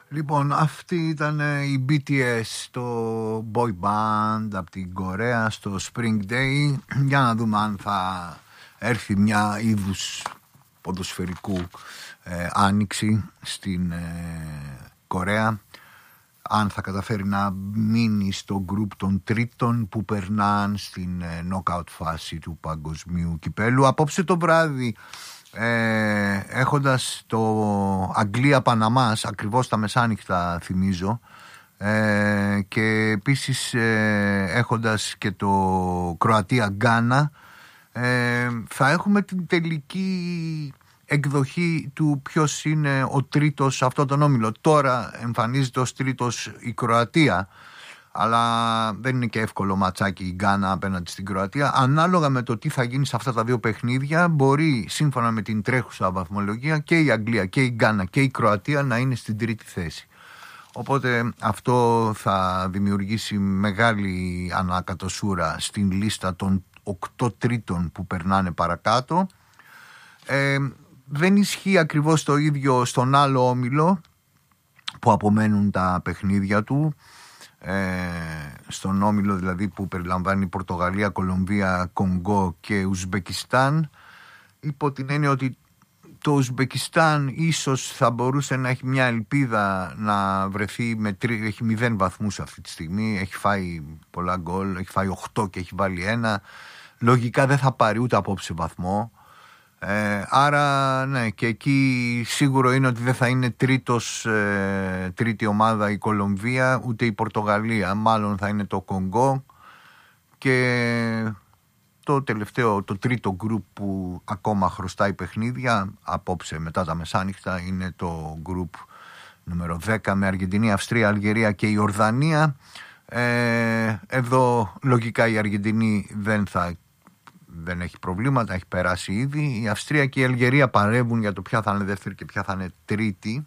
Λοιπόν, αυτή ήταν η BTS, το boy band από την Κορέα στο Spring Day. Για να δούμε αν θα έρθει μια είδους ποδοσφαιρικού άνοιξη στην Κορέα, αν θα καταφέρει να μείνει στο γκρουπ των τρίτων που περνάνε στην knockout φάση του παγκοσμίου κυπέλου. Απόψε το βράδυ, έχοντας το Αγγλία-Παναμάς ακριβώς τα μεσάνυχτα θυμίζω, και επίσης έχοντας και το Κροατία-Γκάνα, θα έχουμε την τελική εκδοχή του ποιος είναι ο τρίτος σε αυτόν τον όμιλο. Τώρα εμφανίζεται ως τρίτος η Κροατία, αλλά δεν είναι και εύκολο ματσάκι η Γκάνα απέναντι στην Κροατία. Ανάλογα με το τι θα γίνει σε αυτά τα δύο παιχνίδια, μπορεί σύμφωνα με την τρέχουσα βαθμολογία και η Αγγλία και η Γκάνα και η Κροατία να είναι στην τρίτη θέση. Οπότε αυτό θα δημιουργήσει μεγάλη ανακατοσούρα στην λίστα των 8 τρίτων που περνάνε παρακάτω. Δεν ισχύει ακριβώς το ίδιο στον άλλο όμιλο που απομένουν τα παιχνίδια του, στον όμιλο δηλαδή που περιλαμβάνει Πορτογαλία, Κολομβία, Κονγκό και Ουσμπεκιστάν, υπό την έννοια ότι το Ουσμπεκιστάν ίσως θα μπορούσε να έχει μια ελπίδα να βρεθεί έχει 0 βαθμούς αυτή τη στιγμή, έχει φάει πολλά γκολ, έχει φάει 8 και έχει βάλει 1, λογικά δεν θα πάρει ούτε απόψε βαθμό. Άρα ναι, και εκεί σίγουρο είναι ότι δεν θα είναι τρίτη ομάδα η Κολομβία ούτε η Πορτογαλία, μάλλον θα είναι το Κονγκό, και το τρίτο γκρουπ που ακόμα χρωστάει παιχνίδια απόψε μετά τα μεσάνυχτα είναι το γκρουπ νούμερο 10 με Αργεντινή, Αυστρία, Αλγερία και Ιορδανία. Εδώ λογικά η Αργεντινή δεν έχει προβλήματα, έχει περάσει ήδη. Η Αυστρία και η Αλγερία παρεύουν για το ποια θα είναι δεύτερη και ποια θα είναι τρίτη.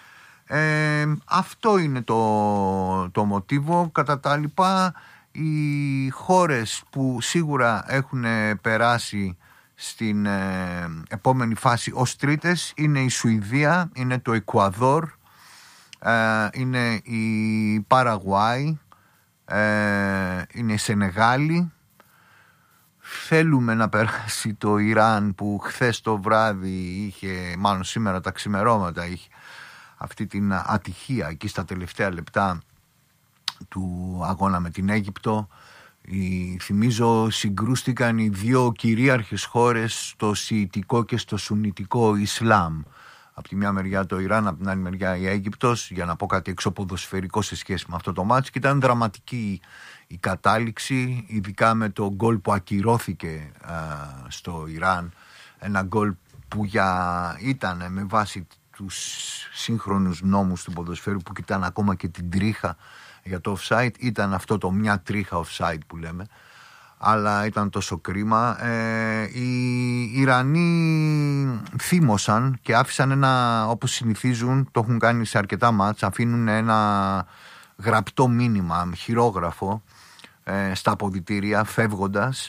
Αυτό είναι το μοτίβο. Κατά τα λοιπά, οι χώρες που σίγουρα έχουν περάσει στην επόμενη φάση ως τρίτες είναι η Σουηδία, είναι το Εκουαδόρ, είναι η Παραγουάη, είναι η Σενεγάλη. Θέλουμε να περάσει το Ιράν που χθες το βράδυ μάλλον σήμερα τα ξημερώματα είχε αυτή την ατυχία εκεί στα τελευταία λεπτά του αγώνα με την Αίγυπτο. Θυμίζω συγκρούστηκαν οι δύο κυρίαρχες χώρες, στο σιητικό και στο σουννιτικό Ισλάμ. Από τη μια μεριά το Ιράν, από την άλλη μεριά η Αίγυπτος, για να πω κάτι εξωποδοσφαιρικό σε σχέση με αυτό το μάτς, και ήταν δραματική η κατάληξη, ειδικά με το γκολ που ακυρώθηκε στο Ιράν, ένα γκολ που ήταν με βάση τους σύγχρονους νόμους του ποδοσφαίρου που κοιτάνε ακόμα και την τρίχα για το offside, ήταν αυτό το μια τρίχα offside που λέμε, αλλά ήταν τόσο κρίμα. Οι Ιρανοί θύμωσαν και άφησαν όπως συνηθίζουν, το έχουν κάνει σε αρκετά μάτς, αφήνουν ένα γραπτό μήνυμα, χειρόγραφο, στα αποδυτήρια φεύγοντας.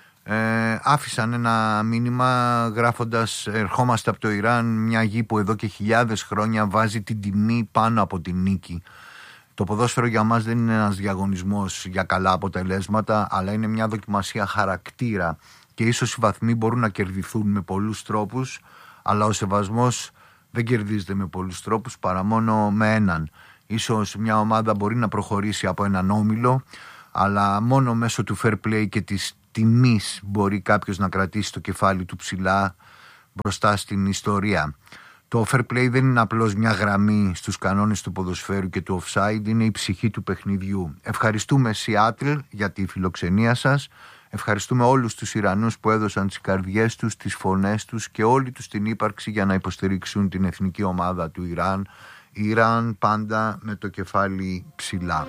Άφησαν ένα μήνυμα γράφοντας: ερχόμαστε από το Ιράν, μια γη που εδώ και χιλιάδες χρόνια βάζει την τιμή πάνω από την νίκη. Το ποδόσφαιρο για μας δεν είναι ένας διαγωνισμός για καλά αποτελέσματα, αλλά είναι μια δοκιμασία χαρακτήρα, και ίσως οι βαθμοί μπορούν να κερδιθούν με πολλούς τρόπους, αλλά ο σεβασμός δεν κερδίζεται με πολλούς τρόπους παρά μόνο με έναν. Ίσως μια ομάδα μπορεί να προχωρήσει από έναν όμιλο, αλλά μόνο μέσω του fair play και της τιμής μπορεί κάποιος να κρατήσει το κεφάλι του ψηλά μπροστά στην ιστορία. Το fair play δεν είναι απλώς μια γραμμή στους κανόνες του ποδοσφαίρου και του offside, είναι η ψυχή του παιχνιδιού. Ευχαριστούμε Σιάτλ για τη φιλοξενία σας. Ευχαριστούμε όλους τους Ιρανούς που έδωσαν τις καρδιές τους, τις φωνές τους και όλη τους την ύπαρξη για να υποστηρίξουν την εθνική ομάδα του Ιράν. Ιράν πάντα με το κεφάλι ψηλά.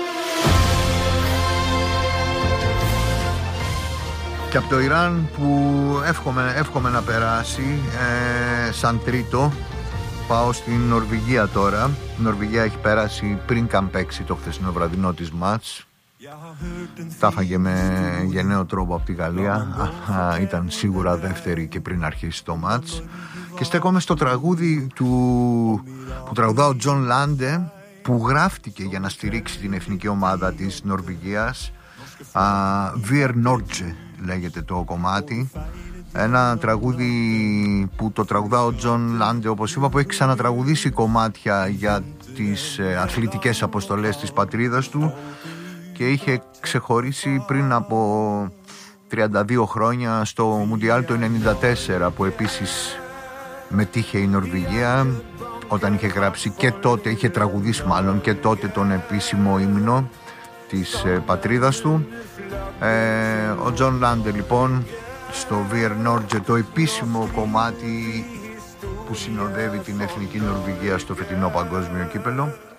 Και από το Ιράν που εύχομαι να περάσει σαν τρίτο, πάω στην Νορβηγία τώρα. Η Νορβηγία έχει περάσει πριν καν παίξει το χθεσινό βραδινό της μάτς. Τα φάγε με γενναίο τρόπο από τη Γαλλία. Ήταν σίγουρα δεύτερη και πριν αρχίσει το μάτς. Και στέκομαι στο τραγούδι που τραγουδά ο Τζον Λάντε, που γράφτηκε για να στηρίξει την εθνική ομάδα της Νορβηγίας. Wir Norge λέγεται το κομμάτι. Ένα τραγούδι που το τραγουδά ο Τζον Λάντε, όπως είπα, που έχει ξανατραγουδήσει κομμάτια για τις αθλητικές αποστολές της πατρίδας του και είχε ξεχωρίσει πριν από 32 χρόνια στο Μουντιάλ το 1994, που επίσης μετήχε η Νορβηγία, όταν είχε γράψει και τότε, είχε τραγουδήσει μάλλον και τότε τον επίσημο ύμνο της πατρίδας του. Ο Τζον Λάντε λοιπόν στο Wir Norge, το επίσημο κομμάτι που συνοδεύει την εθνική Νορβηγία στο φετινό παγκόσμιο κύπελλο.